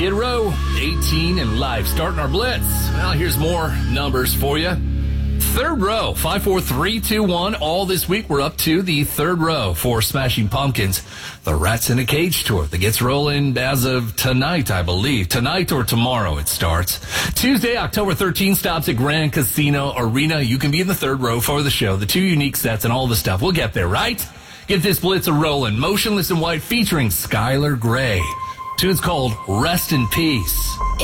Skid Row, 18 and live. Starting our blitz. Well, here's more numbers for you. Third row, 5, 4, 3, 2, 1. All this week, we're up to the third row for Smashing Pumpkins. The Rats in a Cage tour that gets rolling as of tonight, I believe. Tonight or tomorrow it starts. Tuesday, October 13th, stops at Grand Casino Arena. You can be in the third row for the show. The 2 unique sets and all the stuff. We'll get there, right? Get this blitz a rolling. Motionless in White featuring Skylar Grey. Tune's called Rest in Peace.